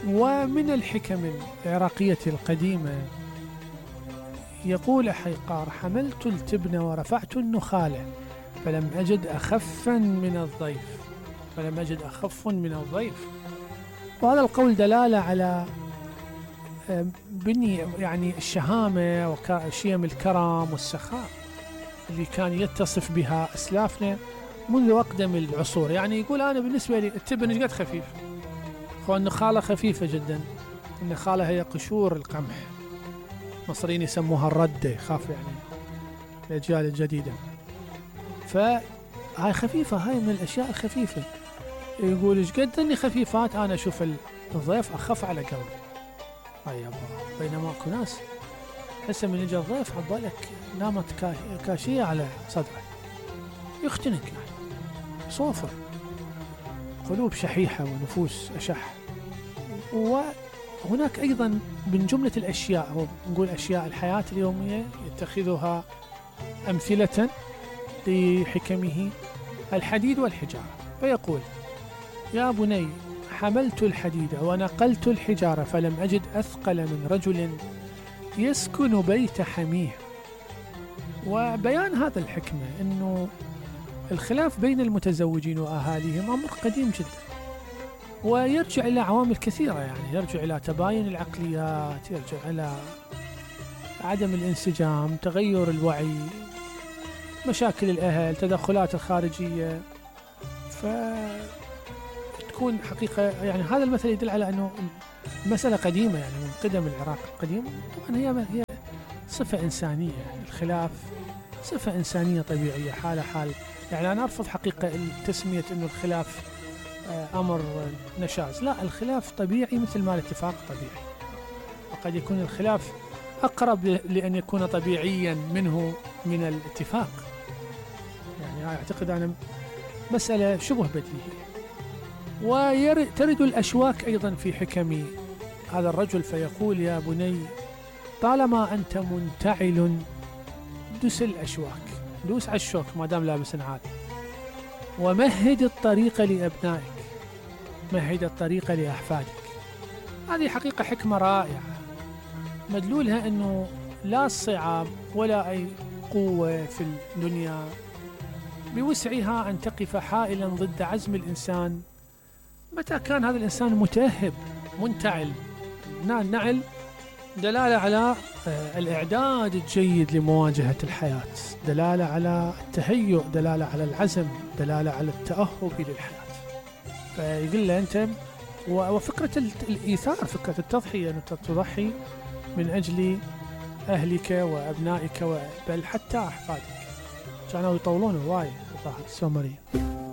ومن الحكم العراقية القديمة يقول حيقار: حملت التبن ورفعت النخالة فلم أجد أخفا من الضيف. فلم أجد أخف من الضيف. وهذا القول دلالة على بني يعني الشهامة وشيم الكرم والسخاء اللي كان يتصف بها أسلافنا منذ أقدم العصور. يعني يقول أنا بالنسبة لي التبن ايش قد خفيف، النخالة خفيفة جدا. النخالة هي قشور القمح، المصريين يسموها الردة، خاف يعني الأجيال الجديدة. فهاي خفيفة، هاي من الأشياء الخفيفة. يقول ايش قد اني خفيفات، انا اشوف الضيف اخف على قلبي. هاي يابا، بينما اكو ناس هسه من يجي الضيف عبالك نامت كاشية على صدره، يختنق يعني، صوفر، قلوب شحيحة ونفوس أشح. وهناك أيضا من جملة الأشياء، هو نقول أشياء الحياة اليومية يتخذها أمثلة لحكمه، الحديد والحجارة. فيقول: يا بني حملت الحديد ونقلت الحجارة فلم أجد أثقل من رجل يسكن بيت حميه. وبيان هذا الحكمة أنه الخلاف بين المتزوجين وأهاليهم أمر قديم جدا، ويرجع إلى عوامل كثيرة. يعني يرجع إلى تباين العقليات، يرجع إلى عدم الانسجام، تغير الوعي، مشاكل الأهل، تدخلات الخارجية. فتكون حقيقة يعني هذا المثل يدل على أنه المسألة قديمة، يعني من قدم العراق القديم. طبعا هي صفة إنسانية، الخلاف صفة إنسانية طبيعية، حال حال. يعني أنا أرفض حقيقة التسمية أنه الخلاف أمر نشاز. لا، الخلاف طبيعي مثل ما الاتفاق طبيعي، وقد يكون الخلاف أقرب لأن يكون طبيعيا منه من الاتفاق. يعني أعتقد أنا مسألة شبه بديهية. وترد الأشواك أيضا في حكم هذا الرجل، فيقول: يا بني طالما أنت منتعل دس الأشواك، دوس على الشوك ما دام لابس نعال، ومهد الطريق لأبنائك، مهد الطريق لأحفادك. هذه حقيقة حكمة رائعة، مدلولها أنه لا الصعاب ولا أي قوة في الدنيا بوسعها أن تقف حائلا ضد عزم الإنسان متى كان هذا الإنسان متأهب منتعل. النعل دلالة على الإعداد الجيد لمواجهة الحياة، دلالة على التهيؤ، دلالة على العزم، دلالة على التأهب للحياة. فيقول له أنت، وفكرة الإيثار، فكرة التضحية، أن تضحي من أجل أهلك وأبنائك بل حتى أحفادك. كانوا يطولون هواي السومري.